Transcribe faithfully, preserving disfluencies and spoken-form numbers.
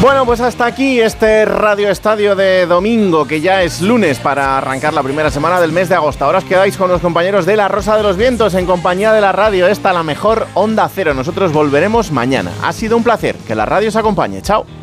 Bueno, pues hasta aquí este Radio Estadio de domingo, que ya es lunes para arrancar la primera semana del mes de agosto. Ahora os quedáis con los compañeros de La Rosa de los Vientos en compañía de la radio, esta la mejor Onda Cero. Nosotros volveremos mañana. Ha sido un placer, que la radio os acompañe. Chao.